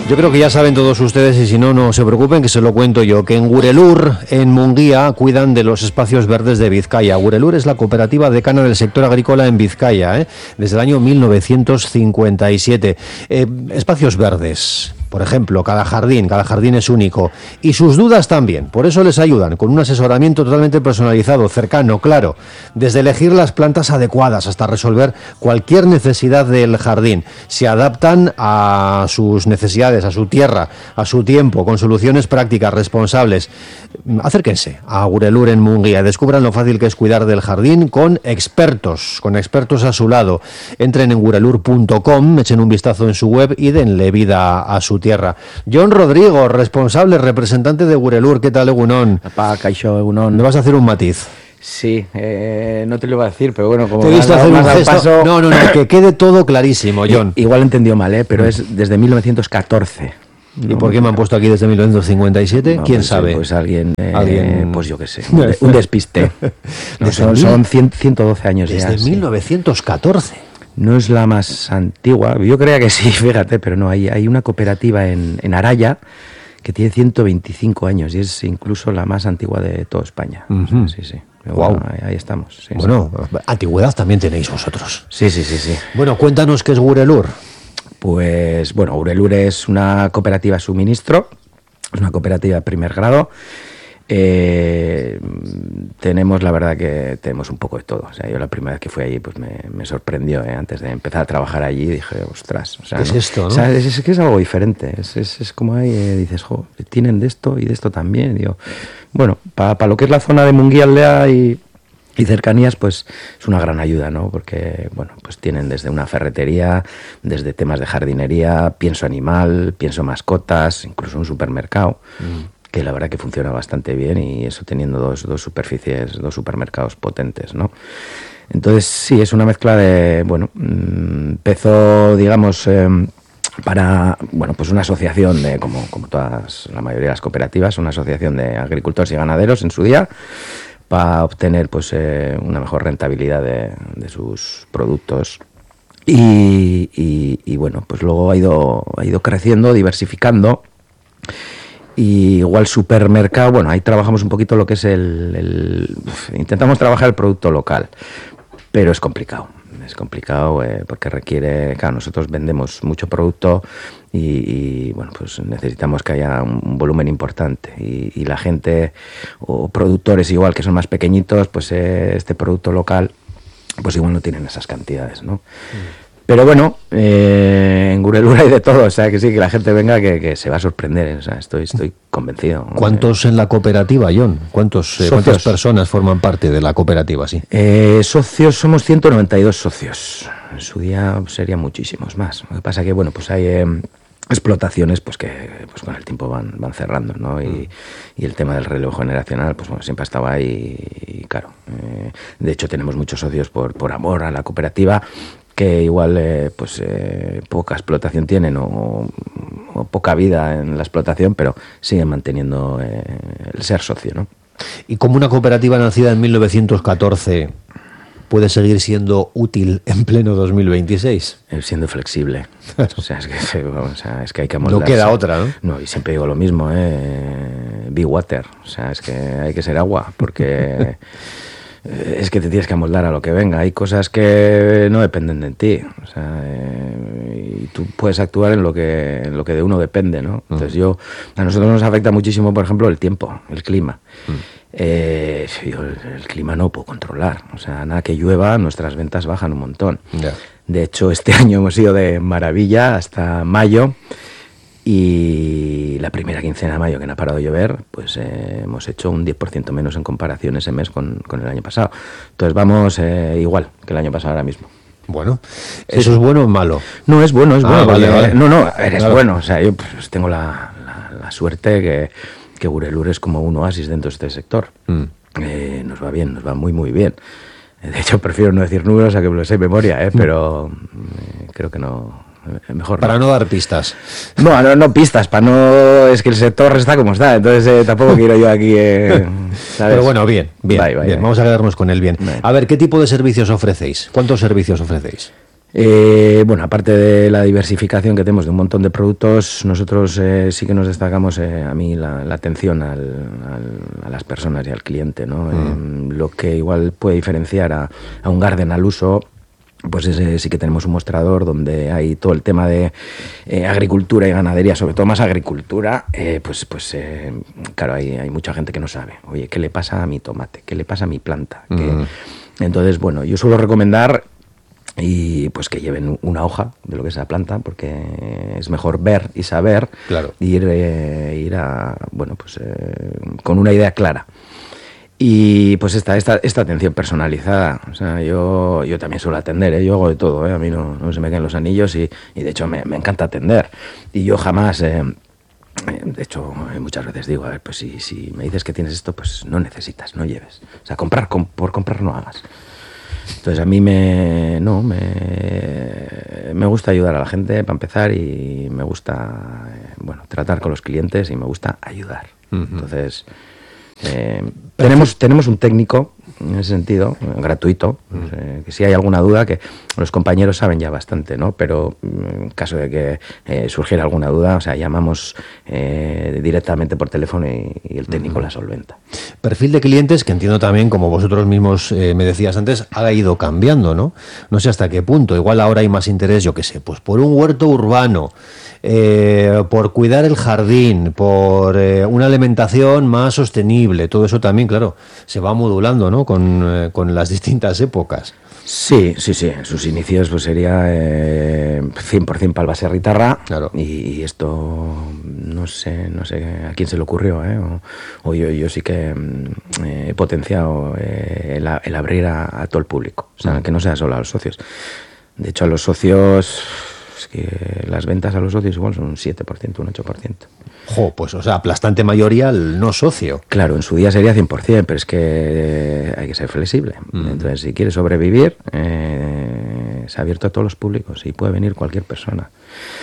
Yo creo que ya saben todos ustedes, y si no, no se preocupen, que se lo cuento yo, que en Gurelur, en Munguía, cuidan de los espacios verdes de Vizcaya. Gurelur es la cooperativa decana del sector agrícola en Vizcaya, desde el año 1957. Espacios verdes, por ejemplo, cada jardín es único, y sus dudas también. Por eso les ayudan, con un asesoramiento totalmente personalizado, cercano, claro, desde elegir las plantas adecuadas hasta resolver cualquier necesidad del jardín. Se adaptan a sus necesidades, a su tierra, a su tiempo, con soluciones prácticas, responsables. Acérquense a Gurelur en Munguía, descubran lo fácil que es cuidar del jardín con expertos a su lado. Entren en gurelur.com, echen un vistazo en su web y denle vida a su tierra. John Rodrigo, responsable, representante de Gurelur. ¿Qué tal, Egunon? Apa, Kaixo, Egunon. ¿Me vas a hacer un matiz? Sí, no te lo iba a decir, pero bueno, como te he visto hacer un gesto. Paso... No, que quede todo clarísimo, John. Igual entendió mal, pero es desde 1914. ¿Y por qué me han puesto aquí desde 1957? No, ¿Quién pues, sabe? Pues alguien, pues yo qué sé, un despiste. No, son 112 años desde ya. Desde 1914. Sí. No es la más antigua, yo creía que sí, fíjate, pero no, hay una cooperativa en Araya que tiene 125 años y es incluso la más antigua de toda España. Uh-huh. Sí. Bueno, ahí estamos. Sí, bueno, sí. Antigüedad también tenéis vosotros. Sí. Bueno, cuéntanos qué es Gurelur. Pues, bueno, Gurelur es una cooperativa suministro, es una cooperativa de primer grado. Tenemos, la verdad que tenemos un poco de todo. O sea, yo la primera vez que fui allí pues me sorprendió, Antes de empezar a trabajar allí dije, ostras, o sea, ¿qué es esto, no? O sea, es que es algo diferente. Es como ahí dices, jo, tienen de esto y de esto también. Digo, bueno, para lo que es la zona de Munguía, Aldea y cercanías, pues es una gran ayuda, ¿no? Porque, bueno, pues tienen desde una ferretería, desde temas de jardinería, pienso animal, pienso mascotas, incluso un supermercado. Que la verdad que funciona bastante bien, y eso teniendo dos superficies, dos supermercados potentes, ¿no? Entonces sí, es una mezcla de, bueno, empezó, digamos, para, bueno, pues una asociación de, como todas, la mayoría de las cooperativas, una asociación de agricultores y ganaderos en su día, para obtener pues una mejor rentabilidad de sus productos. Y bueno, pues luego ha ido creciendo, diversificando. Y igual supermercado, bueno, ahí trabajamos un poquito lo que es intentamos trabajar el producto local, pero es complicado porque requiere, claro, nosotros vendemos mucho producto y bueno, pues necesitamos que haya un volumen importante y la gente o productores igual que son más pequeñitos, pues este producto local pues igual no tienen esas cantidades, ¿no? Pero bueno, en Gurelur hay de todo, o sea que sí, que la gente venga que se va a sorprender, o sea, estoy convencido. ¿Cuántos en la cooperativa, John? ¿Cuántas personas forman parte de la cooperativa? Sí. Socios, somos 192 socios. En su día serían muchísimos más. Lo que pasa que, bueno, pues hay explotaciones pues que pues con el tiempo van cerrando, ¿no? Y el tema del relevo generacional, pues bueno, siempre ha estado ahí y claro. De hecho, tenemos muchos socios por amor a la cooperativa, que igual poca explotación tienen o poca vida en la explotación, pero siguen manteniendo el ser socio, ¿no? ¿Y cómo una cooperativa nacida en 1914 puede seguir siendo útil en pleno 2026? Siendo flexible. O sea, es que hay que amoldarse. No queda otra, ¿no? No, y siempre digo lo mismo, be water. O sea, es que hay que ser agua, porque es que te tienes que amoldar a lo que venga. Hay cosas que no dependen de ti, o sea, y tú puedes actuar en lo que de uno depende, ¿no? Entonces a nosotros nos afecta muchísimo, por ejemplo, el tiempo, el clima. Yo el clima no puedo controlar, o sea, nada que llueva, nuestras ventas bajan un montón. Yeah. De hecho, este año hemos ido de maravilla hasta mayo. Y la primera quincena de mayo, que no ha parado de llover, pues hemos hecho un 10% menos en comparación ese mes con el año pasado. Entonces vamos igual que el año pasado ahora mismo. Bueno, ¿eso es bueno o malo? No, es bueno, bueno. Vale. No, eres bueno. O sea, yo pues, tengo la suerte que Gurelur es como un oasis dentro de este sector. Nos va bien, nos va muy, muy bien. De hecho, prefiero no decir números a que me lo sé de memoria, pero creo que no... Mejor para no dar pistas. No pistas, es que el sector está como está, entonces tampoco quiero yo aquí ¿sabes? Pero bueno, bien. Vamos a quedarnos con el bien. A ver, ¿qué tipo de servicios ofrecéis? ¿Cuántos servicios ofrecéis? Bueno, aparte de la diversificación que tenemos de un montón de productos, nosotros sí que nos destacamos, a mí, la atención a las personas y al cliente, ¿no? Lo que igual puede diferenciar a un garden al uso, pues sí que tenemos un mostrador donde hay todo el tema de agricultura y ganadería, sobre todo más agricultura, claro, hay mucha gente que no sabe, oye, ¿qué le pasa a mi tomate? ¿Qué le pasa a mi planta? Entonces, bueno, yo suelo recomendar y pues que lleven una hoja de lo que es la planta, porque es mejor ver y saber, claro, ir a, bueno, pues con una idea clara. Y pues esta atención personalizada, o sea, yo también suelo atender, yo hago de todo, a mí no se me caen los anillos y de hecho me encanta atender. Y yo jamás, de hecho, muchas veces digo, a ver, pues si me dices que tienes esto, pues no necesitas, no lleves. O sea, por comprar no hagas. Entonces a mí me gusta ayudar a la gente, para empezar, y me gusta, tratar con los clientes y me gusta ayudar. Entonces... tenemos un técnico en ese sentido, gratuito, que si hay alguna duda, que los compañeros saben ya bastante, ¿no? Pero en caso de que surgiera alguna duda, o sea, llamamos directamente por teléfono y el técnico la solventa. Perfil de clientes que entiendo también, como vosotros mismos me decías antes, ha ido cambiando, ¿no? No sé hasta qué punto. Igual ahora hay más interés, yo qué sé, pues por un huerto urbano, por cuidar el jardín, por una alimentación más sostenible. Todo eso también, claro, se va modulando, ¿no? Con las distintas épocas. Sí. En sus inicios pues sería 100% Palbaserritarra, claro. Y esto no sé a quién se le ocurrió, o yo sí que he potenciado el abrir a todo el público, o sea, que no sea solo a los socios. De hecho, a los socios, es que las ventas a los socios igual son un 7%, un 8%. Pues, o sea, aplastante mayoría el no socio. Claro, en su día sería 100%, pero es que hay que ser flexible. Entonces, si quieres sobrevivir, se ha abierto a todos los públicos y puede venir cualquier persona.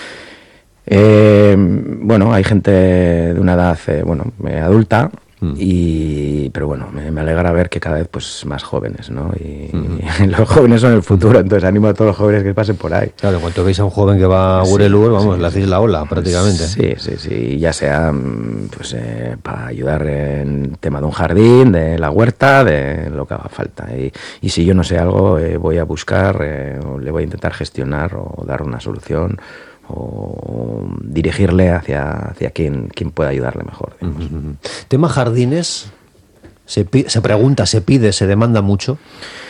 Hay gente de una edad, adulta, pero bueno, me alegra ver que cada vez pues más jóvenes, ¿no? Y los jóvenes son el futuro, entonces animo a todos los jóvenes que pasen por ahí. Claro, en cuanto veis a un joven que va a Urelur, le hacéis la ola prácticamente. Sí, ya sea para ayudar en tema de un jardín, de la huerta, de lo que haga falta. Y si yo no sé algo, voy a buscar, o le voy a intentar gestionar o dar una solución, o dirigirle hacia quien pueda ayudarle mejor. Tema jardines, se pregunta, se pide, se demanda mucho.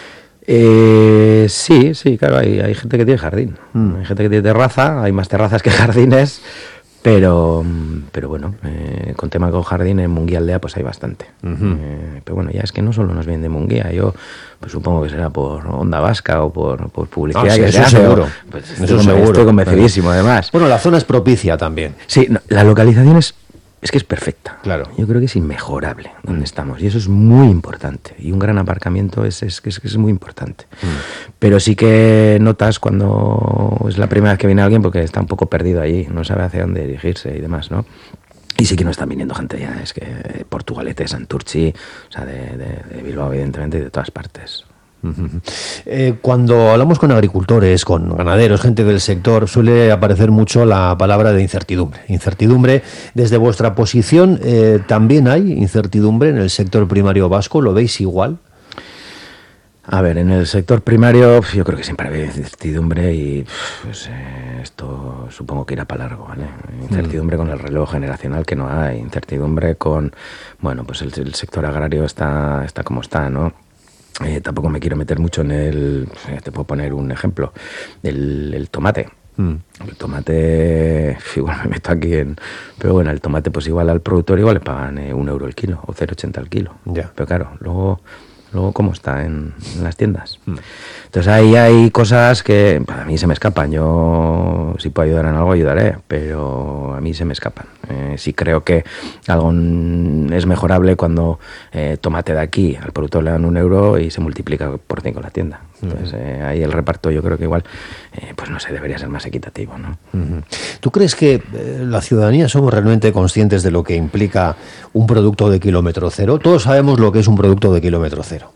Sí, claro, hay gente que tiene jardín, hay gente que tiene terraza, hay más terrazas que jardines, pero bueno, con tema con jardín en Munguía Aldea pues hay bastante. Pero bueno, ya es que no solo nos vienen de Munguía, yo pues supongo que será por Onda Vasca o por publicidad. Sí, que eso seguro. Pues estoy convencidísimo, además. Bueno, la zona es propicia también. Sí, la localización es que es perfecta. Claro. Yo creo que es inmejorable donde estamos, y eso es muy importante. Y un gran aparcamiento es muy importante. Pero sí que notas cuando es la primera vez que viene alguien, porque está un poco perdido allí, no sabe hacia dónde dirigirse y demás, ¿no? Y sí que no están viniendo gente ya, es que Portugalete, Santurchi, o sea, de Bilbao, evidentemente, y de todas partes. Cuando hablamos con agricultores, con ganaderos, gente del sector, suele aparecer mucho la palabra de incertidumbre. Incertidumbre, desde vuestra posición, ¿también hay incertidumbre en el sector primario vasco? ¿Lo veis igual? A ver, en el sector primario yo creo que siempre hay incertidumbre y pues, esto supongo que irá para largo, ¿vale? Incertidumbre con el relevo generacional que no hay, incertidumbre con, pues el sector agrario está como está, ¿no? Tampoco me quiero meter mucho en te puedo poner un ejemplo, el tomate. El tomate, igual me meto aquí pero bueno, el tomate pues igual al productor igual le pagan 1 euro el kilo o 0,80 el kilo. Ya. Pero claro, luego cómo está en las tiendas. Entonces ahí hay cosas que a mí se me escapan. Yo si puedo ayudar en algo ayudaré, pero a mí se me escapan. Sí creo que algo es mejorable cuando tomate de aquí al productor le dan 1 euro y se multiplica por 5 en la tienda. Entonces ahí el reparto yo creo que igual pues no sé, debería ser más equitativo, ¿no? ¿Tú crees que la ciudadanía somos realmente conscientes de lo que implica un producto de kilómetro cero? Todos sabemos lo que es un producto de kilómetro cero.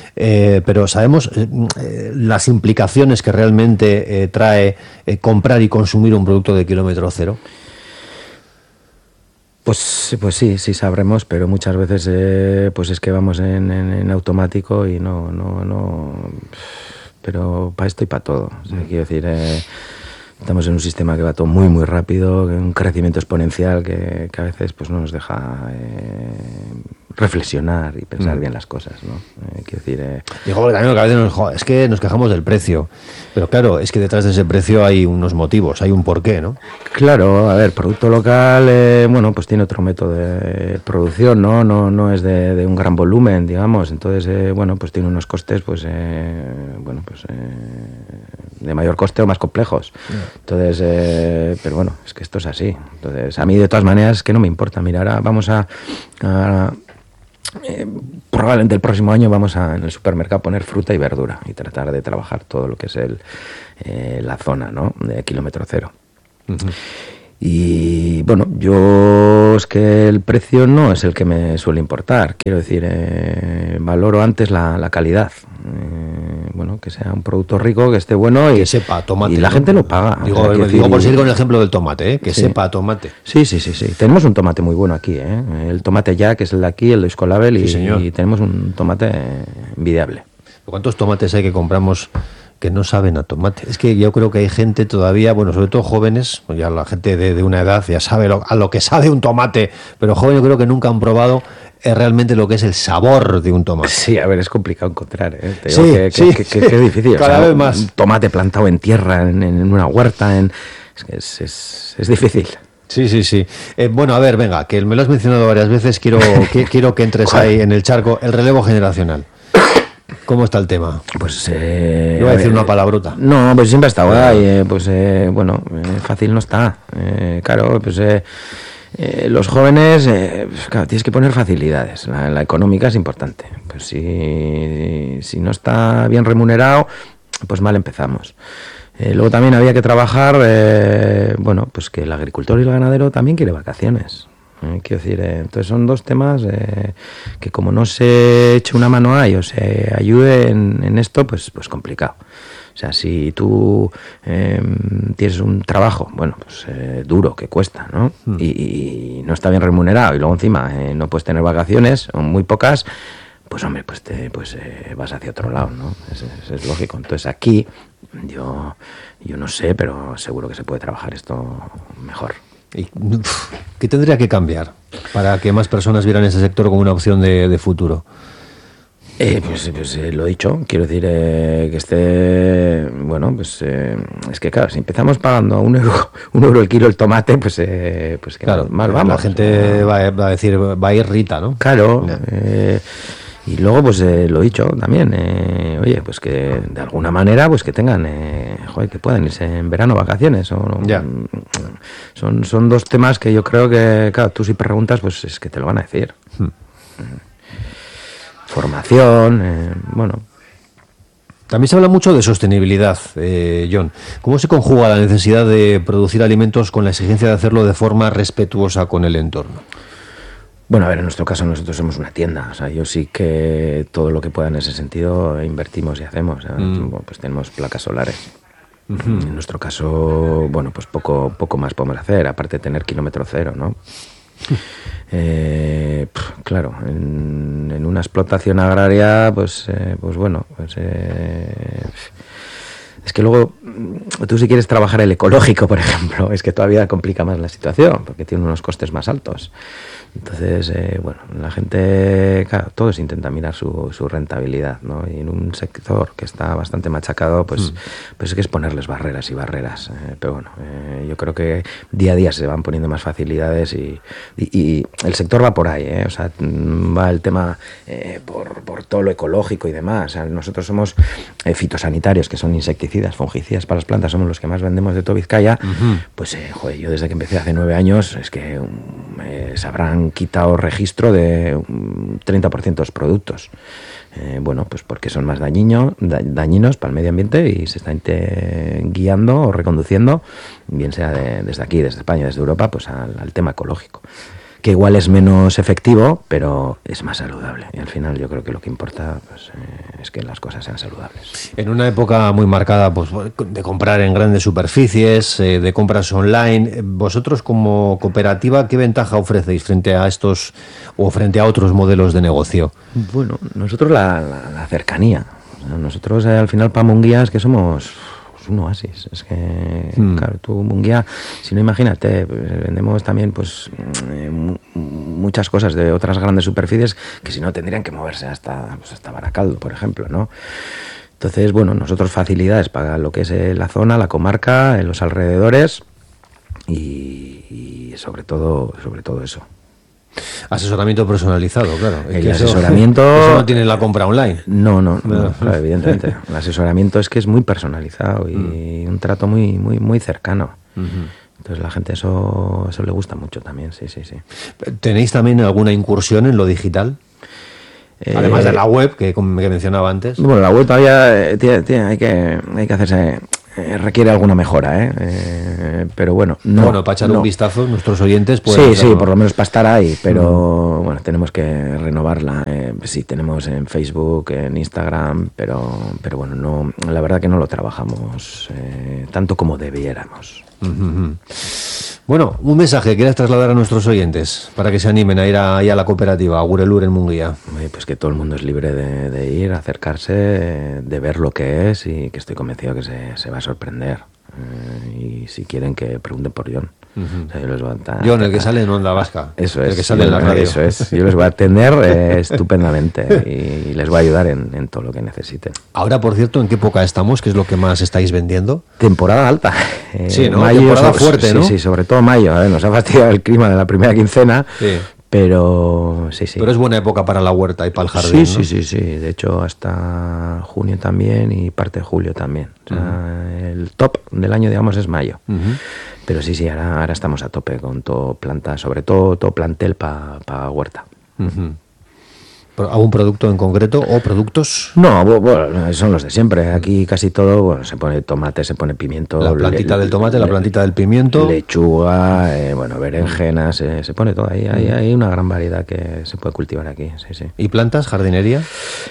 pero sabemos las implicaciones que realmente trae comprar y consumir un producto de kilómetro cero. Pues sí sabremos, pero muchas veces pues es que vamos en automático y no, pero para esto y para todo. O sea, quiero decir, estamos en un sistema que va todo muy muy rápido, un crecimiento exponencial que a veces pues no nos deja reflexionar y pensar bien las cosas, ¿no? Quiero decir... Digo, porque también a veces es que nos quejamos del precio, pero claro, es que detrás de ese precio hay unos motivos, hay un porqué, ¿no? Claro, a ver, producto local, bueno, pues tiene otro método de producción, ¿no? No es de un gran volumen, digamos, entonces, bueno, pues tiene unos costes, pues, de mayor coste o más complejos. Entonces, pero bueno, es que esto es así. Entonces, a mí de todas maneras es que no me importa. Mira, ahora vamos probablemente el próximo año vamos en el supermercado a poner fruta y verdura y tratar de trabajar todo lo que es la zona, ¿no? De kilómetro cero. Uh-huh. Y bueno, yo es que el precio no es el que me suele importar. Quiero decir, valoro antes la calidad. Bueno, que sea un producto rico, que esté bueno y que sepa tomate. Y la gente lo paga. Digo, o sea, digo por seguir con el ejemplo del tomate, que sí. sepa tomate. Sí. Tenemos un tomate muy bueno aquí, el tomate ya, que es el de aquí, el de Euskolabel, y tenemos un tomate envidiable. ¿Cuántos tomates hay que compramos que no saben a tomate? Es que yo creo que hay gente todavía, bueno, sobre todo jóvenes, ya la gente de una edad ya sabe a lo que sabe un tomate, pero jóvenes yo creo que nunca han probado realmente lo que es el sabor de un tomate. Sí, a ver, es complicado encontrar, Te digo que difícil. Cada vez más. Un tomate plantado en tierra, en una huerta, es difícil. Sí. Bueno, a ver, venga, que me lo has mencionado varias veces, quiero que entres ahí en el charco, el relevo generacional. ¿Cómo está el tema? Pues iba a decir una palabrota. No, pues siempre ha estado ahí. Bueno, fácil no está. Claro, pues los jóvenes, claro, tienes que poner facilidades. La económica es importante. Pues si no está bien remunerado, pues mal empezamos. Luego también había que trabajar, bueno, pues que el agricultor y el ganadero también quiere vacaciones. Quiero decir, entonces son dos temas que como no se eche una mano ahí o se ayude en esto, pues complicado. O sea, si tú tienes un trabajo, bueno, pues duro, que cuesta, ¿no? Y no está bien remunerado y luego encima no puedes tener vacaciones, o muy pocas, pues hombre, pues vas hacia otro lado, ¿no? Es lógico. Entonces aquí yo no sé, pero seguro que se puede trabajar esto mejor. ¿Qué tendría que cambiar para que más personas vieran ese sector como una opción de futuro? Pues lo he dicho, quiero decir que esté, bueno, pues es que claro, si empezamos pagando a €1 el kilo el tomate, pues claro, mal vamos. La gente va a decir, va a ir Rita, ¿no? Claro, y luego pues lo he dicho también, oye, pues que de alguna manera pues que tengan, que puedan irse en verano vacaciones son dos temas que yo creo que, claro, tú si preguntas pues es que te lo van a decir. Formación, bueno. También se habla mucho de sostenibilidad, John. ¿Cómo se conjuga la necesidad de producir alimentos con la exigencia de hacerlo de forma respetuosa con el entorno? Bueno, a ver, en nuestro caso nosotros somos una tienda, o sea, yo sí que todo lo que pueda en ese sentido invertimos y hacemos, pues tenemos placas solares. En nuestro caso, bueno, pues poco más podemos hacer, aparte de tener kilómetro cero, ¿no? Claro, en una explotación agraria, pues bueno, es que luego tú si quieres trabajar el ecológico, por ejemplo, es que todavía complica más la situación, porque tiene unos costes más altos. Entonces, bueno, la gente, claro, todos intentan mirar su rentabilidad, ¿no? Y en un sector que está bastante machacado, pues es que es ponerles barreras y barreras. Pero bueno, yo creo que día a día se van poniendo más facilidades y el sector va por ahí, o sea, va el tema por todo lo ecológico y demás. O sea, nosotros somos fitosanitarios, que son insecticidas, fungicidas para las plantas, somos los que más vendemos de todo Vizcaya. Pues, yo desde que empecé hace 9 años, es que se habrán quitado registro de 30% de los productos. Bueno, pues porque son más dañinos para el medio ambiente y se están guiando o reconduciendo, bien sea desde aquí, desde España, desde Europa, pues al tema ecológico. que igual es menos efectivo, pero es más saludable. Y al final yo creo que lo que importa pues, es que las cosas sean saludables. En una época muy marcada pues, de comprar en grandes superficies, de compras online, vosotros como cooperativa, ¿qué ventaja ofrecéis frente a estos o frente a otros modelos de negocio? Bueno, nosotros la cercanía. O sea, nosotros al final para Munguía es que somos un oasis. Es que, claro, tú Munguía, si no imagínate, pues, vendemos también pues muchas cosas de otras grandes superficies que si no tendrían que moverse hasta Baracaldo, por ejemplo, ¿no? Entonces, bueno, nosotros facilidades para lo que es la zona, la comarca, los alrededores y sobre todo eso. Asesoramiento personalizado, claro. El asesoramiento... Eso no tiene la compra online. No, claro, evidentemente. El asesoramiento es que es muy personalizado y un trato muy cercano. Entonces la gente eso le gusta mucho también, sí. ¿Tenéis también alguna incursión en lo digital? Además de la web que mencionaba antes. Bueno, la web todavía hay que hacerse... requiere alguna mejora, pero bueno, no. Bueno, para echar un vistazo, nuestros oyentes pueden... Sí, por lo menos para estar ahí, pero bueno, tenemos que renovarla. Sí, tenemos en Facebook, en Instagram, pero bueno, no, la verdad que no lo trabajamos tanto como debiéramos. Bueno, un mensaje que quieras trasladar a nuestros oyentes para que se animen a ir a la cooperativa, a Gurelur en Munguía. Pues que todo el mundo es libre de ir, acercarse, de ver lo que es y que estoy convencido que se va a sorprender. Y si quieren que pregunten por John. O sea, yo les voy a John, el que sale en Onda Vasca. Eso es. El que sale en la radio. Eso es. Yo les voy a atender estupendamente y les voy a ayudar en todo lo que necesiten. Ahora, por cierto, ¿en qué época estamos? ¿Qué es lo que más estáis vendiendo? Temporada alta. Sí, ¿no? Mayo, temporada fuerte, ¿no? Sí, sobre todo mayo. Nos ha fastidiado el clima de la primera quincena. Sí. Pero sí. Pero es buena época para la huerta y para el jardín, sí, ¿no? Sí. De hecho, hasta junio también y parte de julio también. O sea, el top del año, digamos, es mayo. Pero sí, ahora estamos a tope con todo planta, sobre todo plantel para huerta. ¿Algún producto en concreto o productos? No, bueno, son los de siempre. Aquí casi todo, bueno, se pone tomate, se pone pimiento. La plantita del tomate, la plantita del pimiento. Lechuga, berenjenas, se pone todo ahí. Hay una gran variedad que se puede cultivar aquí, sí. ¿Y plantas, jardinería?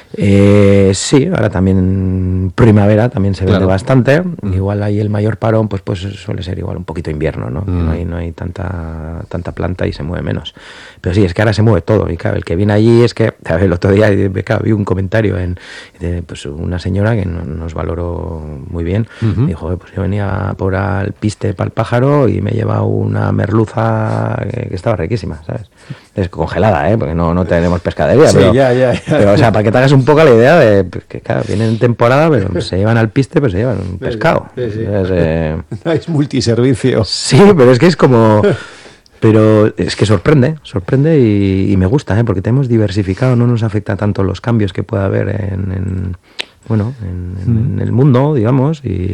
Sí, ahora también primavera también se vende bastante. Igual ahí el mayor parón, pues suele ser igual un poquito invierno, ¿no? No hay tanta planta y se mueve menos. Pero sí, es que ahora se mueve todo. Y claro, el que viene allí es que... El otro día vi un comentario de pues, una señora que nos valoró muy bien. Dijo, pues yo venía por al piste para el pájaro y me he llevado una merluza que estaba riquísima, ¿sabes? Es congelada, porque no tenemos pescadería. Sí, pero, ya. Pero, o sea, para que te hagas un poco la idea de que, claro, vienen en temporada, pero se llevan al piste, pues se llevan un pescado. Sí. Entonces, es multiservicio. Sí, pero es que es como... Pero es que sorprende y me gusta, porque tenemos diversificado, no nos afecta tanto los cambios que pueda haber en el mundo, digamos, y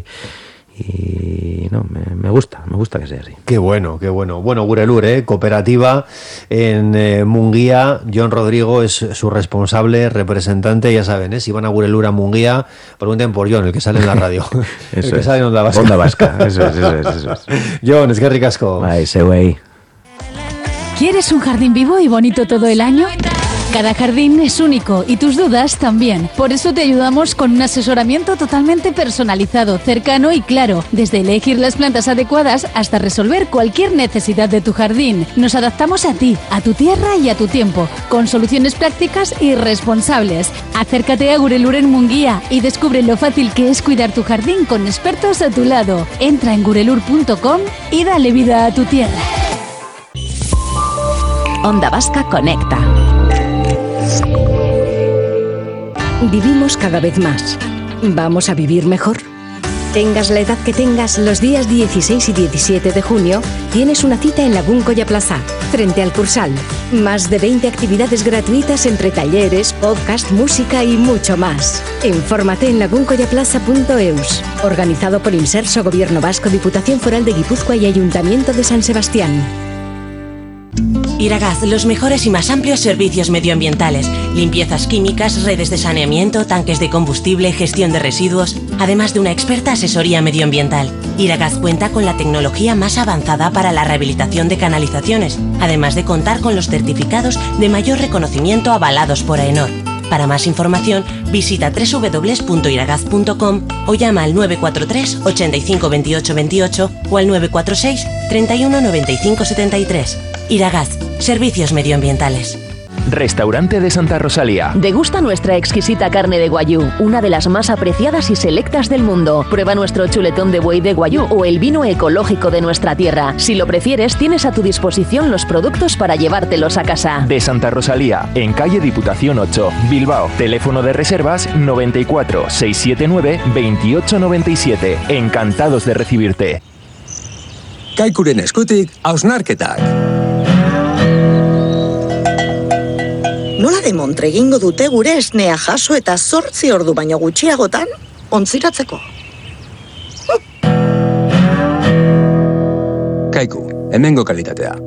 no, me gusta que sea así. Qué bueno. Bueno, Gurelur, cooperativa en Munguía. John Rodrigo es su responsable, representante, ya saben, si van a Gurelur a Munguía, pregunten por John, el que sale en la radio. Eso el que sale en Onda Vasca. Onda Vasca, eso es. John, es que ricasco. Ese güey. ¿Quieres un jardín vivo y bonito todo el año? Cada jardín es único y tus dudas también. Por eso te ayudamos con un asesoramiento totalmente personalizado, cercano y claro. Desde elegir las plantas adecuadas hasta resolver cualquier necesidad de tu jardín. Nos adaptamos a ti, a tu tierra y a tu tiempo, con soluciones prácticas y responsables. Acércate a Gurelur en Munguía y descubre lo fácil que es cuidar tu jardín con expertos a tu lado. Entra en gurelur.com y dale vida a tu tierra. Onda Vasca conecta. Vivimos cada vez más. ¿Vamos a vivir mejor? Tengas la edad que tengas, los días 16 y 17 de junio tienes una cita en Lagún Colla Plaza, frente al Cursal. Más de 20 actividades gratuitas entre talleres, podcast, música y mucho más. Infórmate en laguncollaplaza.eus. Organizado por Inserso, Gobierno Vasco, Diputación Foral de Guipúzcoa y Ayuntamiento de San Sebastián. Iragaz, los mejores y más amplios servicios medioambientales. Limpiezas químicas, redes de saneamiento, tanques de combustible, gestión de residuos. además de una experta asesoría medioambiental. Iragaz cuenta con la tecnología más avanzada para la rehabilitación de canalizaciones, además de contar con los certificados de mayor reconocimiento avalados por AENOR. Para más información, visita www.iragaz.com o llama al 943 85 28 28 o al 946 31 95 73. Iragaz, servicios medioambientales. Restaurante de Santa Rosalía. Degusta nuestra exquisita carne de guayú, una de las más apreciadas y selectas del mundo. Prueba nuestro chuletón de buey de guayú o el vino ecológico de nuestra tierra. Si lo prefieres, tienes a tu disposición los productos para llevártelos a casa. De Santa Rosalía, en calle Diputación 8, Bilbao. Teléfono de reservas 94 679 2897. Encantados de recibirte. Kaikuren eskutik, hausnarketak. Nola demontre egingo dute gure esnea jaso eta 8 ordu baino gutxiagotan ontziratzeko? Kaiku, hemengo kalitatea.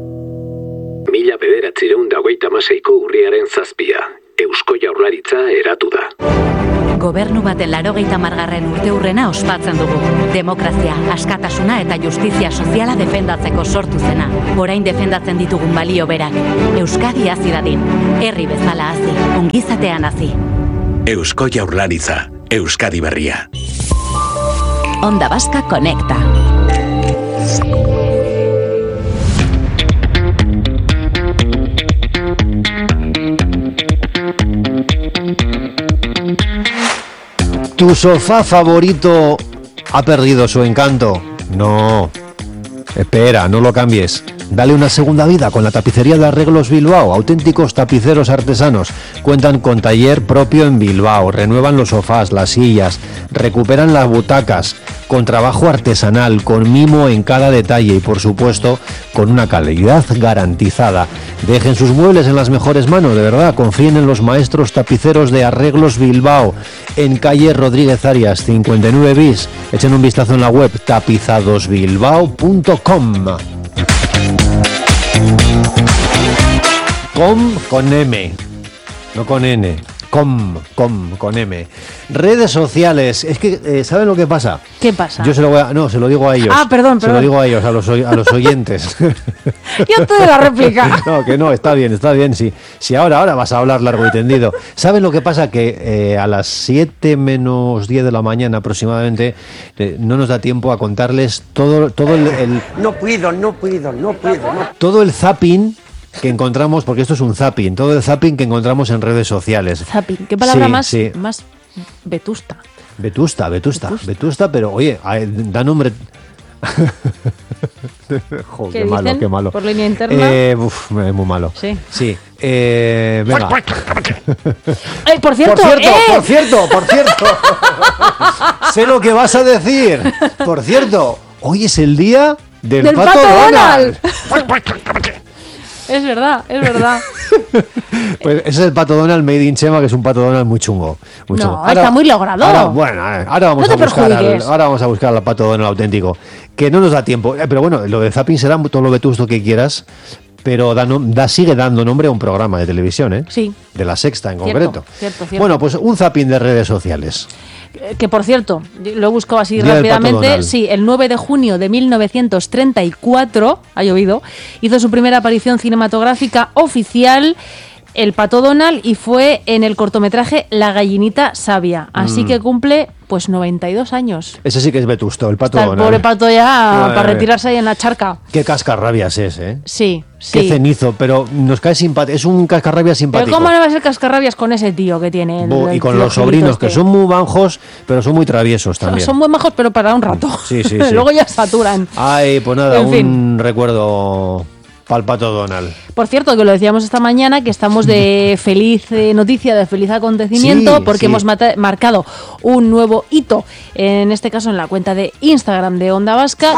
1926ko urriaren 7, Eusko Jaurlaritza eratu da. Gobernu baten 80. urteurrena ospatzen dugu. Demokrazia, askatasuna eta justizia soziala defendatzeko sortu zena. Orain defendatzen ditugun balio berak. Euskadi hazi dadin. Herri bezala hazi, ongizatean hazi. Eusko Jaurlaritza, Euskadi berria. Onda Vasca Conecta. ¿Tu sofá favorito ha perdido su encanto? No. Espera, no lo cambies. Dale una segunda vida con la tapicería de Arreglos Bilbao. Auténticos tapiceros artesanos. Cuentan con taller propio en Bilbao. Renuevan los sofás, las sillas. Recuperan las butacas. Con trabajo artesanal, con mimo en cada detalle y, por supuesto, con una calidad garantizada. Dejen sus muebles en las mejores manos, de verdad. Confíen en los maestros tapiceros de Arreglos Bilbao. En calle Rodríguez Arias, 59 bis. Echen un vistazo en la web tapizadosbilbao.com. Con M, no con N. Con M. Redes sociales. Es que, ¿saben lo que pasa? ¿Qué pasa? Yo se lo digo a ellos. Ah, perdón. Se lo digo a ellos, a los oyentes. Yo te doy la réplica. No, que no, está bien, sí. Si ahora vas a hablar largo y tendido. ¿Saben lo que pasa? Que a las 7 menos 10 de la mañana aproximadamente no nos da tiempo a contarles todo el... No puedo. Todo el zapping que encontramos, porque esto es un zapping, todo el zapping que encontramos en redes sociales. Zapping, qué palabra más vetusta. Vetusta, pero oye, da nombre... Joder, qué malo. Por línea interna. Es muy malo. Sí. Venga. Por cierto. Sé lo que vas a decir. Por cierto, hoy es el día del Pato Donald. Es verdad. Pues ese es el Pato Donald made in Chema, que es un Pato Donald muy chungo. Ahora, está muy logrado. Ahora vamos a buscar al Pato Donald auténtico, que no nos da tiempo. Pero bueno, lo de zapping será todo lo vetusto que quieras, pero sigue dando nombre a un programa de televisión, ¿eh? Sí. De La Sexta en concreto. Cierto. Bueno, pues un zapping de redes sociales. Que por cierto, lo busco así rápidamente. Sí, el 9 de junio de 1934, ha llovido, hizo su primera aparición cinematográfica oficial el Pato Donald, y fue en el cortometraje La gallinita sabia. Así que cumple pues 92 años. Ese sí que es vetusto, el Pato Donald. El pobre Pato ya para retirarse ahí en la charca. Qué cascarrabias es, ¿eh? Sí. Qué cenizo, pero nos cae simpático. Es un cascarrabias simpático. Pero ¿cómo no va a ser cascarrabias con ese tío que tiene? Y con los sobrinos, que son muy manjos, pero son muy traviesos también. Son muy majos, pero para un rato. Sí. Luego ya saturan. Ay, pues nada, un recuerdo para el Pato Donald. Por cierto, que lo decíamos esta mañana, que estamos de feliz noticia, de feliz acontecimiento, porque hemos marcado un nuevo hito, en este caso en la cuenta de Instagram de Onda Vasca.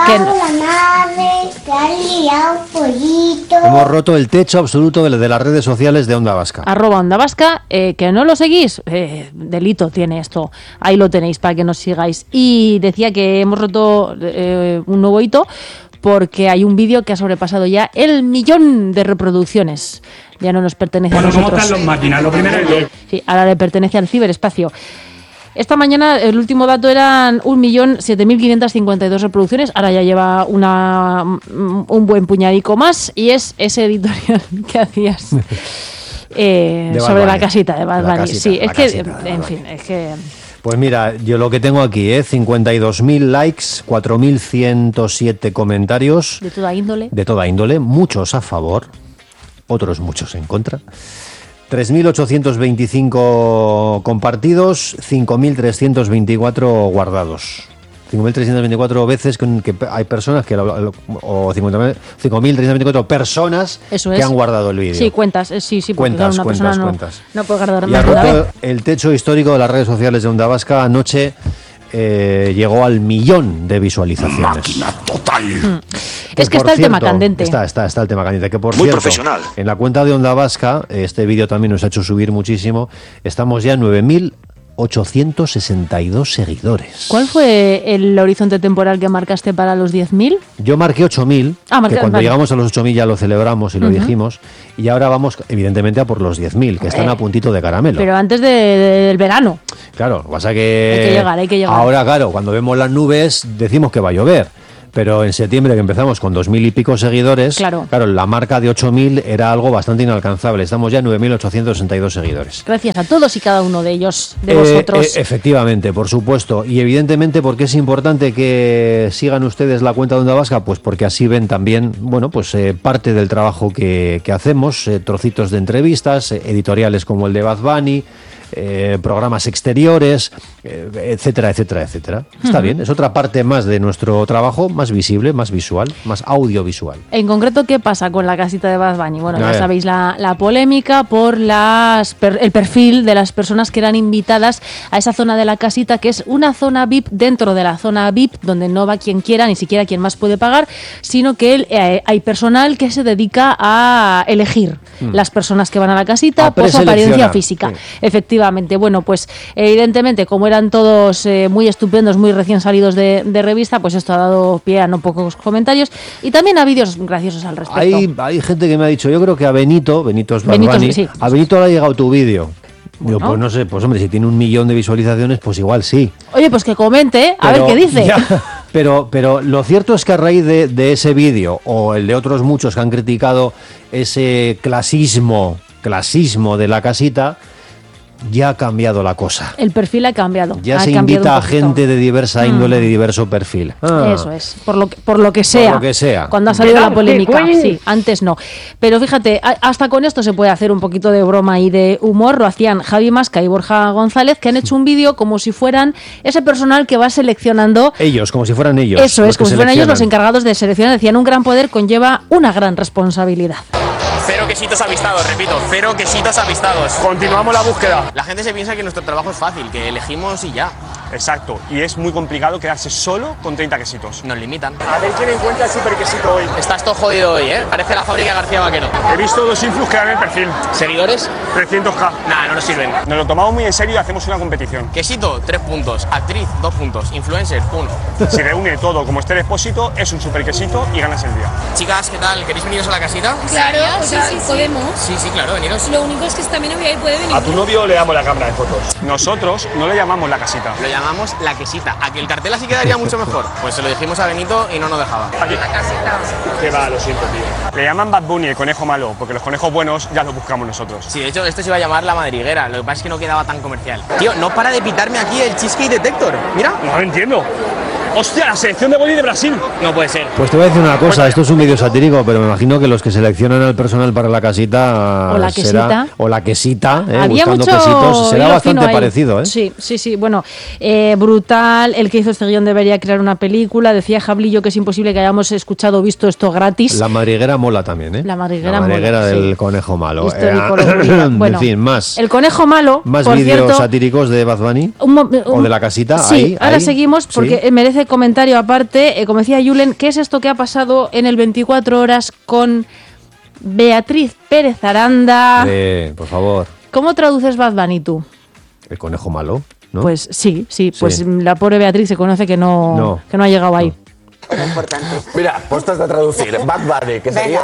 Hemos roto el techo absoluto de las redes sociales de Onda Vasca. @Onda Vasca, que no lo seguís, delito tiene esto, ahí lo tenéis para que nos sigáis. Y decía que hemos roto un nuevo hito, porque hay un vídeo que ha sobrepasado ya el 1.000.000 de reproducciones. Ya no nos pertenece a nosotros. ¿Cómo están los máquinas? Lo primero es... Sí, ahora le pertenece al ciberespacio. Esta mañana el último dato eran 1.007.552 reproducciones, ahora ya lleva un buen puñadico más, y es ese editorial que hacías sobre la casita de Bad Bunny. Sí, es que, en fin, es que... Pues mira, yo lo que tengo aquí, 52.000 likes, 4.107 comentarios. De toda índole. De toda índole, muchos a favor, otros muchos en contra. 3.825 compartidos, 5.324 guardados. 5.324 veces que hay personas que o 5.324 personas que han guardado el vídeo. Sí, cuentas, sí, porque una persona no puede guardar más. Y ha roto el techo histórico de las redes sociales de Onda Vasca. Anoche llegó al 1.000.000 de visualizaciones. ¡Máquina total! Es que está el tema candente. Está el tema candente. Que por muy cierto, profesional. En la cuenta de Onda Vasca, este vídeo también nos ha hecho subir muchísimo. Estamos ya en 9.862 seguidores. ¿Cuál fue el horizonte temporal que marcaste para los 10.000? Yo marqué 8.000, que cuando llegamos a los 8.000 ya lo celebramos y lo dijimos, y ahora vamos evidentemente a por los 10.000, que están a puntito de caramelo. Pero antes del verano. Claro, pasa que... Hay que llegar. Ahora, claro, cuando vemos las nubes decimos que va a llover. Pero en septiembre, que empezamos con 2.000 y pico seguidores, claro, la marca de 8.000 era algo bastante inalcanzable. Estamos ya en 9.862 seguidores. Gracias a todos y cada uno de ellos, de vosotros. Efectivamente, por supuesto. Y evidentemente, ¿por qué es importante que sigan ustedes la cuenta de Onda Vasca? Pues porque así ven también, parte del trabajo que hacemos, trocitos de entrevistas, editoriales como el de Bad Bunny, programas exteriores, etcétera, etcétera, etcétera. Está bien, es otra parte más de nuestro trabajo, más visible, más visual, más audiovisual. En concreto, ¿qué pasa con la casita de Bad Bunny? Bueno, ya sabéis la polémica por el perfil de las personas que eran invitadas a esa zona de la casita, que es una zona VIP dentro de la zona VIP, donde no va quien quiera, ni siquiera quien más puede pagar, sino que hay personal que se dedica a elegir las personas que van a la casita por su apariencia física. Sí. Efectivamente. Bueno, pues evidentemente, como eran todos muy estupendos, muy recién salidos de revista, pues esto ha dado pie a no pocos comentarios y también a vídeos graciosos al respecto. Hay gente que me ha dicho, yo creo que a Benito es Bad Bunny, sí. A Benito le ha llegado tu vídeo. Bueno. Digo, pues no sé, pues hombre, si tiene 1.000.000 de visualizaciones, pues igual sí. Oye, pues que comente, a ver qué dice. Ya, pero lo cierto es que a raíz de ese vídeo, o el de otros muchos que han criticado ese clasismo de la casita, ya ha cambiado la cosa. El perfil ha cambiado. Ya se invita a gente de diversa índole, de diverso perfil. Eso es, por lo que sea. Por lo que sea. Cuando ha salido la polémica. Sí, antes no. Pero fíjate, hasta con esto se puede hacer un poquito de broma y de humor. Lo hacían Javi Masca y Borja González, que han hecho un vídeo como si fueran ese personal que va seleccionando. Ellos, como si fueran ellos. Eso es, como si fueran ellos los encargados de seleccionar. Decían, un gran poder conlleva una gran responsabilidad. 0 quesitos avistados, repito, 0 quesitos avistados. Continuamos la búsqueda. La gente se piensa que nuestro trabajo es fácil, que elegimos y ya. Exacto, y es muy complicado quedarse solo con 30 quesitos. Nos limitan. A ver quién encuentra el super quesito hoy. Estás todo jodido hoy, ¿eh? Parece la fábrica García Vaquero. He visto 2 influx que dan el perfil. ¿Seguidores? 300k. Nah, no nos sirven. Nos lo tomamos muy en serio y hacemos una competición. Quesito, 3 puntos. Actriz, 2 puntos. Influencer, 1. Si reúne todo como Esther Expósito, es un super quesito y ganas el día. Chicas, ¿qué tal? ¿Queréis veniros a la casita? Claro, sí, podemos. Sí, claro, veniros. Lo único es que también puede venir. A tu novio le damos la cámara de fotos. Nosotros no le llamamos la casita. Lo llamamos la quesita. A que el cartel así quedaría mucho mejor. Pues se lo dijimos a Benito y no nos dejaba. Aquí. La casita. Que va, lo siento, tío. Le llaman Bad Bunny el conejo malo, porque los conejos buenos ya los buscamos nosotros. Sí, de hecho, esto se iba a llamar la madriguera. Lo que pasa es que no quedaba tan comercial. Tío, no para de pitarme aquí el Cheesecake Detector. Mira. No lo entiendo. ¡Hostia, la selección de boli de Brasil! No puede ser. Pues te voy a decir una cosa, esto es un vídeo satírico, pero me imagino que los que seleccionan al personal para la casita o la quesita, había buscando quesitos, será bastante parecido, ¿eh? Sí, bueno, brutal, el que hizo este guión debería crear una película, decía Jablillo que es imposible que hayamos escuchado o visto esto gratis. La madriguera mola también, ¿eh? La madriguera del conejo malo. Bueno, en fin, más. El conejo malo, más vídeos satíricos de Bad Bunny o de la casita. Sí, ahora seguimos porque merece comentario aparte, como decía Julen, ¿qué es esto que ha pasado en el 24 horas con Beatriz Pérez Aranda? Por favor. ¿Cómo traduces Bad Bunny tú? El conejo malo, ¿no? Pues sí, pues la pobre Beatriz se conoce que no ha llegado ahí. Muy importante. Mira, puestos de traducir, Bad Bunny, que sería...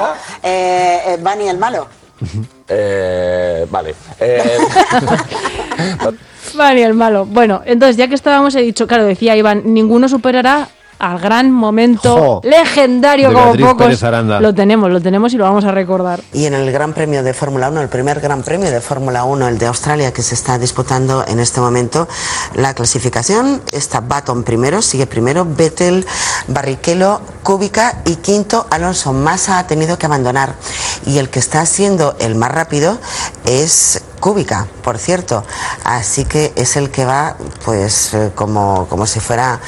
Bunny el malo. Vale. Vale, el malo. Bueno, entonces ya que estábamos, he dicho, claro, decía Iván, ninguno superará al gran momento legendario como pocos. Lo tenemos y lo vamos a recordar. Y en el Gran Premio de Fórmula 1, el primer Gran Premio de Fórmula 1, el de Australia, que se está disputando en este momento, la clasificación está Button primero, sigue primero Vettel, Barrichello, Kubica y quinto Alonso. Massa ha tenido que abandonar y el que está siendo el más rápido es Kubica, por cierto, así que es el que va pues como si fuera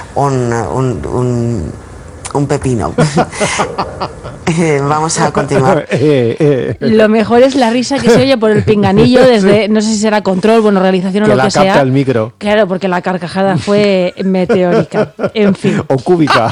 un pepino. Vamos a continuar. Lo mejor es la risa que se oye por el pinganillo desde, no sé si será control, realización o lo que sea. Que la capta el micro. Claro, porque la carcajada fue meteórica. En fin. O cúbica.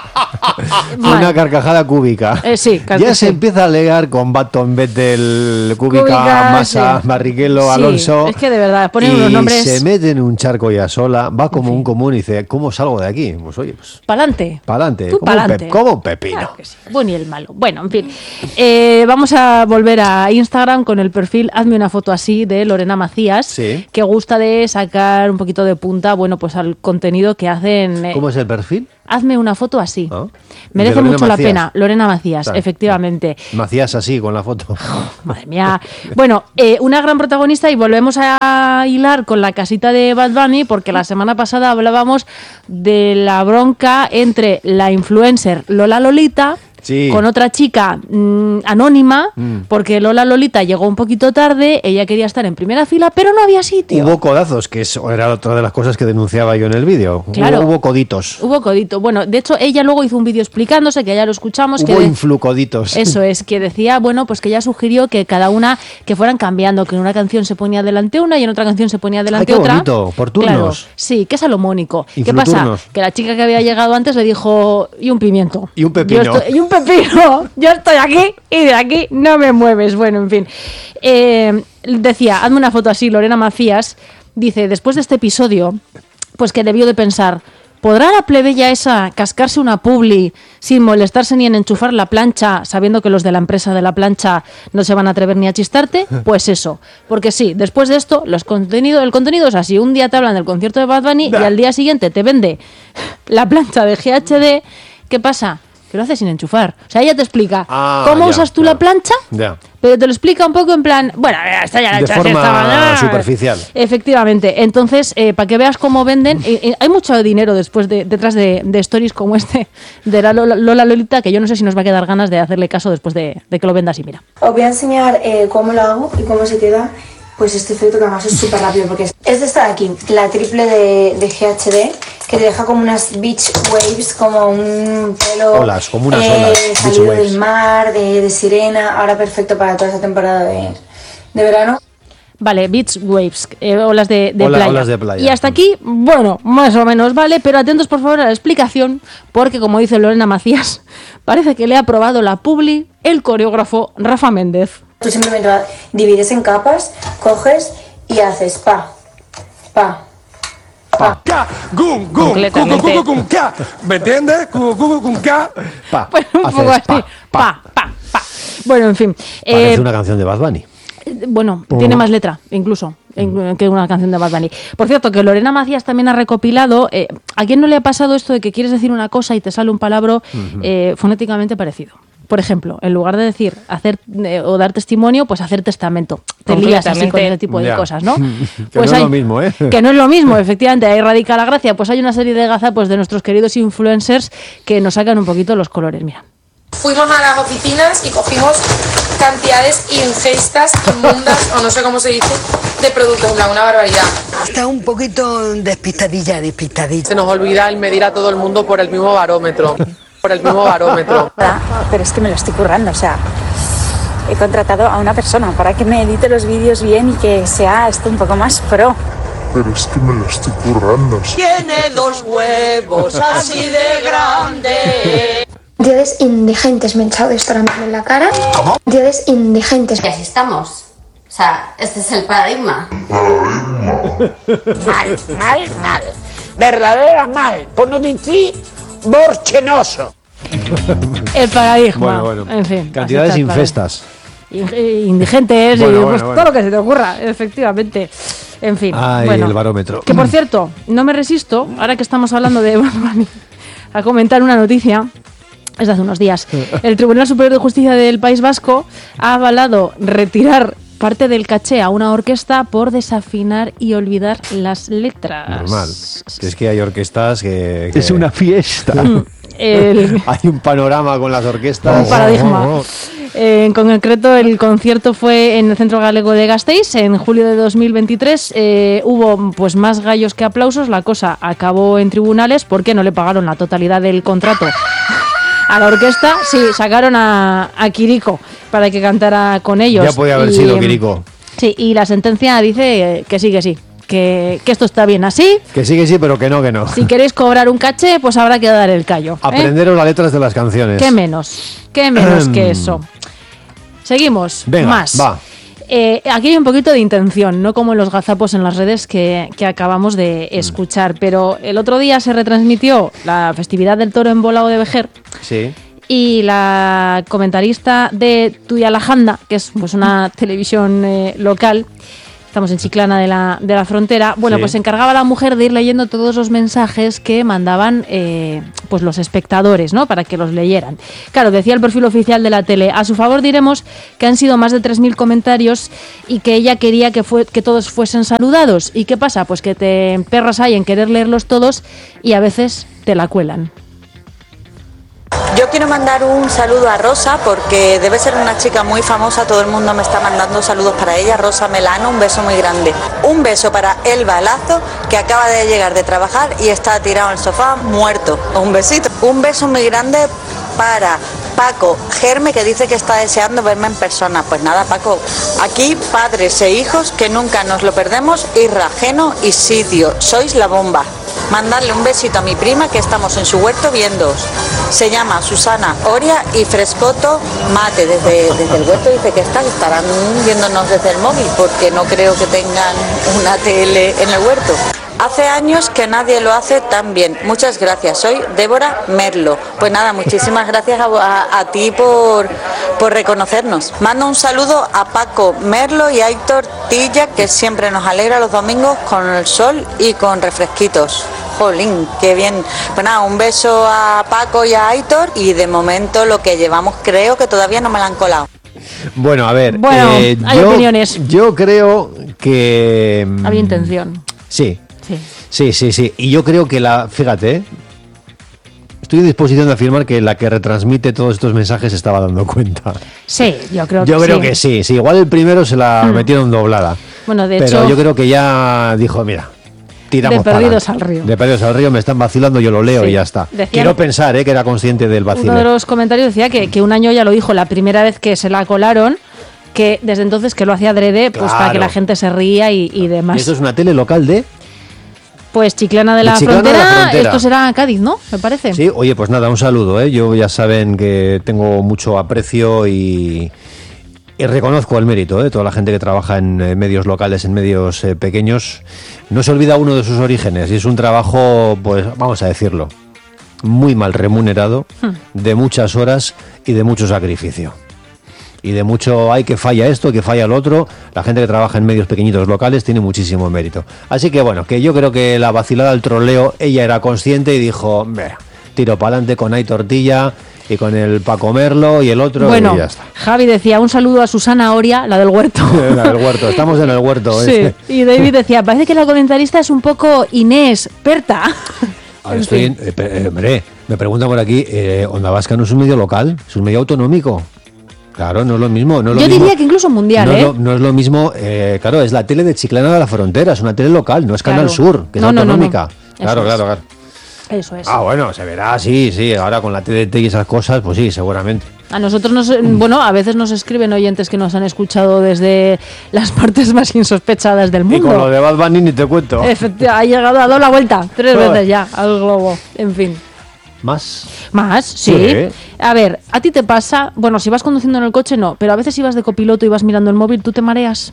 Una carcajada cúbica. Sí, ya se empieza a alegar con Button, Vettel, Kubica, Massa, sí. Barrichello, Alonso. Es que de verdad, ponen unos nombres. Se mete en un charco ya sola, va como un común y dice, ¿cómo salgo de aquí? Pues oye, pues. Pa'lante. Como un pepino. Claro que sí. Bueno, y el malo. Bueno, en fin. Vamos a volver a Instagram con el perfil Hazme una foto así de Lorena Macías, que gusta de sacar un poquito de punta, pues al contenido que hacen. ¿Cómo es el perfil? Hazme una foto así. Merece mucho la pena. Lorena Macías, efectivamente. Macías así, con la foto. Madre mía. Bueno, una gran protagonista, y volvemos a hilar con la casita de Bad Bunny, porque la semana pasada hablábamos de la bronca entre la influencer Lola Lolita con otra chica anónima, porque Lola Lolita llegó un poquito tarde, ella quería estar en primera fila, pero no había sitio. Hubo codazos, que era otra de las cosas que denunciaba yo en el vídeo. Claro. Hubo coditos. Hubo codito. Bueno, de hecho, ella luego hizo un vídeo explicándose, que ya lo escuchamos. Hubo influcoditos. Eso es, que decía, pues que ella sugirió que cada una, que fueran cambiando, que en una canción se ponía delante una y en otra canción se ponía delante otra. Bonito, por turnos. Claro, sí, que es salomónico. ¿Qué pasa? Que la chica que había llegado antes le dijo, y un pimiento. Y un pepino. Y un pepino. Yo estoy aquí y de aquí no me mueves. Bueno, en fin. Decía, hazme una foto así, Lorena Macías. Dice, después de este episodio, pues que debió de pensar, ¿podrá la plebeya esa cascarse una publi sin molestarse ni en enchufar la plancha, sabiendo que los de la empresa de la plancha no se van a atrever ni a chistarte? Pues eso. Porque sí, después de esto, el contenido es así. Un día te hablan del concierto de Bad Bunny y al día siguiente te vende la plancha de GHD. ¿Qué pasa? Que lo hace sin enchufar. O sea, ella te explica cómo usas tú la plancha, pero te lo explica un poco en plan, esta ya la de forma superficial. Efectivamente. Entonces, para que veas cómo venden, hay mucho dinero detrás de stories como este de la Lola Lolita, que yo no sé si nos va a quedar ganas de hacerle caso después de que lo venda así, mira. Os voy a enseñar cómo lo hago y cómo se queda pues este efecto, que además es súper rápido, porque es de esta de aquí, la triple de GHD, que te deja como unas beach waves, como un pelo como unas olas, salido del mar, de sirena, ahora perfecto para toda esa temporada de verano. Vale, beach waves, olas de playa. Olas de playa. Y hasta aquí, más o menos vale, pero atentos por favor a la explicación, porque como dice Lorena Macías, parece que le ha aprobado la publi el coreógrafo Rafa Méndez. Tú simplemente divides en capas, coges y haces pa. ¿Me entiendes? Pa. Bueno, un poco así. Pa. Bueno, en fin. Parece una canción de Bad Bunny. Tiene más letra, incluso, que una canción de Bad Bunny. Por cierto, que Lorena Macías también ha recopilado. ¿A quién no le ha pasado esto de que quieres decir una cosa y te sale un palabra fonéticamente parecido? Por ejemplo, en lugar de decir hacer o dar testimonio, pues hacer testamento. Te lías así con ese tipo de cosas, ¿no? Que pues no es lo mismo, ¿eh? Que no es lo mismo, efectivamente, ahí radica la gracia. Pues hay una serie de gazapos de nuestros queridos influencers que nos sacan un poquito los colores, mira. Fuimos a las oficinas y cogimos cantidades ingestas, inmundas, o no sé cómo se dice, de productos, una barbaridad. Está un poquito despistadilla. Se nos olvida el medir a todo el mundo por el mismo barómetro. Pero es que me lo estoy currando, o sea, he contratado a una persona para que me edite los vídeos bien y que sea esto un poco más pro. Pero es que me lo estoy currando. Tiene 2 huevos así de grandes. Entidades indigentes, me he echado esto ahora mismo en la cara. ¿Cómo? Entidades indigentes. Y así estamos. O sea, este es el paradigma. Mal. Verdadera mal. Por no decir borchenoso. El paradigma. Bueno. En fin. Cantidades infestas. Indigentes, todo lo que se te ocurra, efectivamente. En fin. Ay, bueno, el barómetro. Que por cierto, no me resisto, ahora que estamos hablando de Bad Bunny, a comentar una noticia. Es de hace unos días. El Tribunal Superior de Justicia del País Vasco ha avalado retirar parte del caché a una orquesta por desafinar y olvidar las letras. Normal. Es que hay orquestas que es una fiesta. Hay un panorama con las orquestas. Un paradigma. En concreto, el concierto fue en el Centro Galego de Gasteiz en julio de 2023. Hubo pues más gallos que aplausos. La cosa acabó en tribunales porque no le pagaron la totalidad del contrato a la orquesta. Sí, sacaron a Quirico para que cantara con ellos. Ya podía haber sido Quirico. Sí, y la sentencia dice que sí. Que esto está bien así. Que sí, pero que no. Si queréis cobrar un caché, pues habrá que dar el callo. Aprenderos las letras de las canciones. ¿Qué menos que eso? Seguimos. Venga, más. Va. Aquí hay un poquito de intención, no como en los gazapos en las redes que acabamos de escuchar. Pero el otro día se retransmitió la festividad del toro en Bolao de Vejer. Sí. Y la comentarista de Tuyalajanda, que es pues una televisión local, estamos en Chiclana de la Frontera, bueno, sí. Pues se encargaba la mujer de ir leyendo todos los mensajes que mandaban pues los espectadores, ¿no? Para que los leyeran. Claro, decía el perfil oficial de la tele, a su favor diremos que han sido más de 3.000 comentarios y que ella quería que todos fuesen saludados. ¿Y qué pasa? Pues que te emperras ahí en querer leerlos todos y a veces te la cuelan. Yo quiero mandar un saludo a Rosa porque debe ser una chica muy famosa, todo el mundo me está mandando saludos para ella, Rosa Melano, un beso muy grande. Un beso para Elba Lazo, que acaba de llegar de trabajar y está tirado en el sofá muerto. Un besito. Un beso muy grande para Paco Germe, que dice que está deseando verme en persona. Pues nada, Paco, aquí padres e hijos que nunca nos lo perdemos, Irra, Geno y Sitio, sois la bomba. Mandarle un besito a mi prima que estamos en su huerto viéndoos. Se llama Susana Oria y Frescoto Mate. Desde el huerto dice que estarán viéndonos desde el móvil porque no creo que tengan una tele en el huerto. Hace años que nadie lo hace tan bien. Muchas gracias. Soy Débora Merlo. Pues nada, muchísimas gracias a ti por reconocernos. Mando un saludo a Paco Merlo y a Héctor Tilla, que siempre nos alegra los domingos con el sol y con refresquitos. Jolín, qué bien. Pues nada, un beso a Paco y a Héctor y de momento lo que llevamos creo que todavía no me la han colado. Bueno, a ver. Bueno, hay opiniones. Yo creo que... Había intención. Sí. Y yo creo que fíjate, estoy en disposición de afirmar que la que retransmite todos estos mensajes se estaba dando cuenta. Sí, yo creo que sí. Igual el primero se la metieron doblada. Bueno, de hecho. Pero yo creo que ya dijo, mira, tiramos de perdidos al río. De perdidos al río, me están vacilando, yo lo leo y ya está. Quiero pensar que era consciente del vacile. Uno de los comentarios decía que un año ya lo dijo, la primera vez que se la colaron, que desde entonces que lo hacía adrede, pues para que la gente se ría y demás. ¿Y esto es una tele local de...? Pues Chiclana de la Frontera, esto será Cádiz, ¿no? Me parece. Sí, oye, pues nada, un saludo, Yo ya saben que tengo mucho aprecio y reconozco el mérito, de toda la gente que trabaja en medios locales, en medios pequeños. No se olvida uno de sus orígenes y es un trabajo, pues vamos a decirlo, muy mal remunerado, de muchas horas y de mucho sacrificio. Y de mucho, que falla esto, que falla lo otro. La gente que trabaja en medios pequeñitos locales tiene muchísimo mérito. Así que bueno, que yo creo que la vacilada al troleo, ella era consciente y dijo, tiro para adelante con Ay Tortilla y con el Paco Merlo y el otro, bueno, y ya está. Javi decía, un saludo a Susana Oria, la del huerto. La del huerto, estamos en el huerto. Sí, y David decía, parece que la comentarista es un poco Inés Perta. Hombre, me preguntan por aquí, Onda Vasca no es un medio local, es un medio autonómico. Claro, no es lo mismo. Yo diría que incluso mundial, no es lo mismo, claro, es la tele de Chiclana de la Frontera, es una tele local, no es Canal Sur, que es autonómica. No. Claro. Eso es. Bueno, se verá, sí, ahora con la TDT y esas cosas, pues sí, seguramente. A nosotros a veces nos escriben oyentes que nos han escuchado desde las partes más insospechadas del mundo. Y con lo de Bad Bunny ni te cuento. Ha llegado, ha dado la vuelta 3 veces ya al globo, en fin. ¿Más? Sí. A ver, ¿a ti te pasa? Bueno, si vas conduciendo en el coche no, pero a veces si vas de copiloto y vas mirando el móvil, ¿tú te mareas?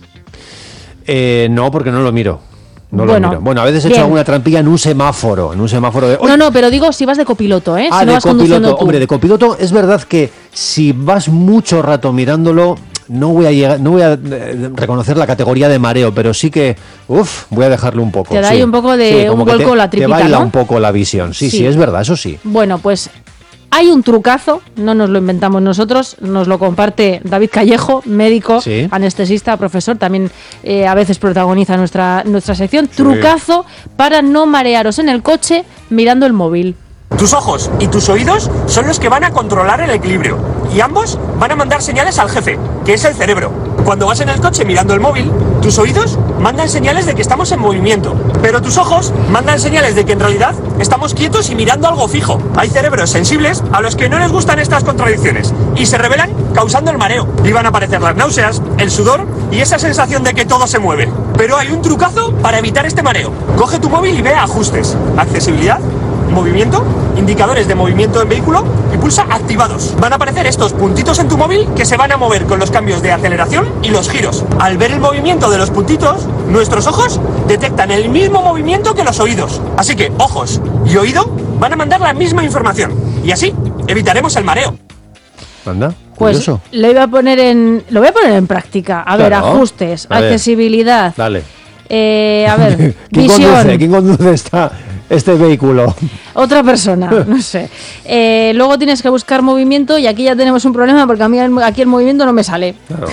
No, porque no lo miro. Lo miro. Bueno, a veces he hecho alguna trampilla en un semáforo de... ¡Oy! No, pero digo si vas de copiloto, si no vas copiloto. Conduciendo tú. Hombre, de copiloto es verdad que si vas mucho rato mirándolo, no voy a reconocer la categoría de mareo, pero sí que, voy a dejarlo un poco. Te da ahí un poco de un vuelco la tripita, te baila, ¿no? un poco la visión. Sí, es verdad, eso sí. Bueno, pues hay un trucazo, no nos lo inventamos nosotros, nos lo comparte David Callejo, médico, anestesista, profesor, también a veces protagoniza nuestra sección. Sí. Trucazo para no marearos en el coche mirando el móvil. Tus ojos y tus oídos son los que van a controlar el equilibrio y ambos van a mandar señales al jefe, que es el cerebro. Cuando vas en el coche mirando el móvil, tus oídos mandan señales de que estamos en movimiento, pero tus ojos mandan señales de que en realidad estamos quietos y mirando algo fijo. Hay cerebros sensibles a los que no les gustan estas contradicciones y se revelan causando el mareo. Y van a aparecer las náuseas, el sudor y esa sensación de que todo se mueve. Pero hay un trucazo para evitar este mareo. Coge tu móvil y ve a ajustes, accesibilidad, movimiento, indicadores de movimiento en vehículo y pulsa activados. Van a aparecer estos puntitos en tu móvil que se van a mover con los cambios de aceleración y los giros. Al ver el movimiento de los puntitos, nuestros ojos detectan el mismo movimiento que los oídos. Así que ojos y oído van a mandar la misma información y así evitaremos el mareo. Anda, pues lo voy a poner en práctica. A ver, ajustes, accesibilidad. Dale. A ver, visión. ¿Quién conduce este vehículo? Otra persona, no sé. Luego tienes que buscar movimiento y aquí ya tenemos un problema porque a mí aquí el movimiento no me sale. Claro.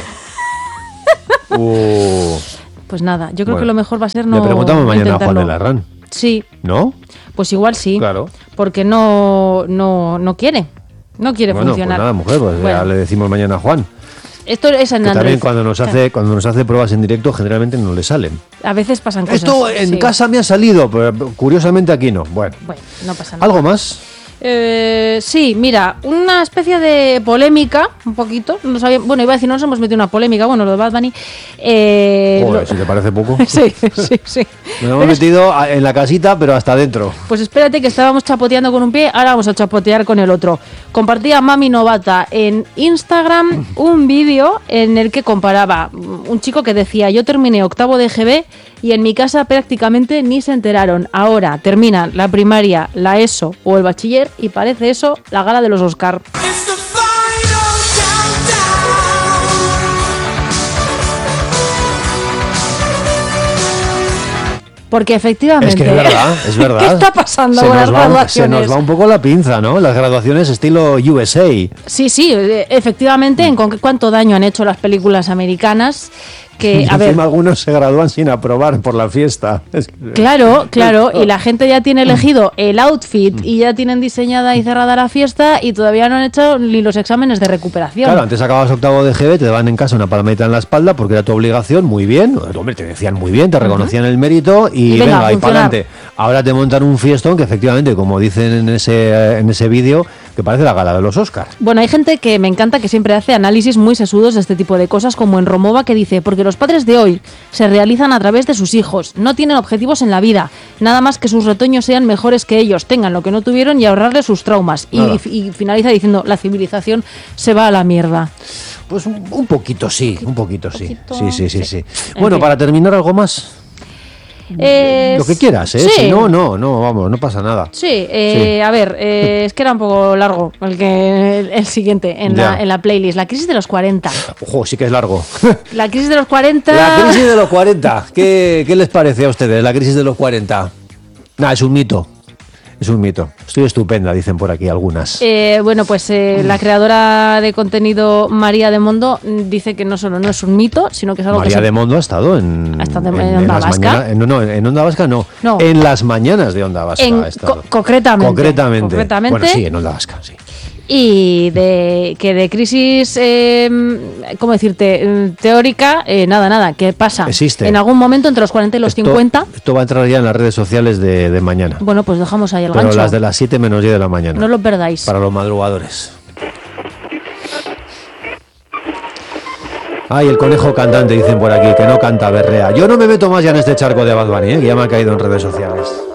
Pues nada, yo creo que lo mejor va a ser no. Le preguntamos mañana a Juan de Larrán. Sí. ¿No? Pues igual sí. Claro. Porque no quiere. No quiere funcionar. Pues nada, mujer, pues ya le decimos mañana a Juan. Esto es en que Android. También cuando nos hace pruebas en directo generalmente no le salen. A veces pasan cosas. Esto en casa me ha salido, pero curiosamente aquí no. Bueno, no pasa nada. ¿Algo más? Sí, mira, una especie de polémica, un poquito. No sabía, bueno, iba a decir, no nos hemos metido una polémica, bueno, lo de Bad Bunny. Si te parece poco. Sí. Nos hemos metido en la casita, pero hasta adentro. Pues espérate, que estábamos chapoteando con un pie, ahora vamos a chapotear con el otro. Compartía Mami Novata en Instagram un vídeo en el que comparaba un chico que decía: yo terminé octavo de GB y en mi casa prácticamente ni se enteraron. Ahora terminan la primaria, la ESO o el bachiller y parece eso la gala de los Oscar. Porque efectivamente... Es que es verdad. ¿Qué está pasando con las graduaciones? Se nos va un poco la pinza, ¿no? Las graduaciones estilo USA. Sí, efectivamente. ¿En cuánto daño han hecho las películas americanas? Que, encima algunos se gradúan sin aprobar por la fiesta. Claro, y la gente ya tiene elegido el outfit y ya tienen diseñada y cerrada la fiesta y todavía no han hecho ni los exámenes de recuperación. Claro, antes acababas octavo de GB, te daban en casa una palmadita en la espalda porque era tu obligación, muy bien, hombre, te decían muy bien, te reconocían el mérito y venga, ahí para adelante. Ahora te montan un fiestón que efectivamente, como dicen en ese vídeo, que parece la gala de los Oscars. Bueno, hay gente que me encanta que siempre hace análisis muy sesudos de este tipo de cosas, como en Romova, que dice: porque los padres de hoy se realizan a través de sus hijos, no tienen objetivos en la vida, nada más que sus retoños sean mejores que ellos, tengan lo que no tuvieron y ahorrarles sus traumas. Y finaliza diciendo: la civilización se va a la mierda. Pues un poquito sí. Sí. Bueno, para terminar, ¿algo más? Lo que quieras, ¿eh? Sí. Si no, vamos, no pasa nada. Sí, a ver, es que era un poco largo el siguiente en la playlist. La crisis de los 40. Ojo, sí que es largo. La crisis de los 40. La crisis de los 40. ¿Qué les parece a ustedes la crisis de los 40? Nah, es un mito. Estoy estupenda, dicen por aquí algunas. Bueno, pues la creadora de contenido María de Mondo dice que no solo no es un mito, sino que es algo María de Mondo ha estado en Onda Vasca. En Onda Vasca no. En las mañanas de Onda Vasca ha estado. Concretamente. Bueno, sí, en Onda Vasca, sí. Y de crisis, ¿cómo decirte? Teórica, nada, ¿qué pasa? Existe. En algún momento entre los 40 y los 50. Esto va a entrar ya en las redes sociales de mañana. Bueno, pues dejamos ahí el gancho. Pero las de las 7 menos 10 de la mañana. No lo perdáis. Para los madrugadores. Ay, el conejo cantante, dicen por aquí, que no canta, berrea. Yo no me meto más ya en este charco de Bad Bunny, que ya me ha caído en redes sociales.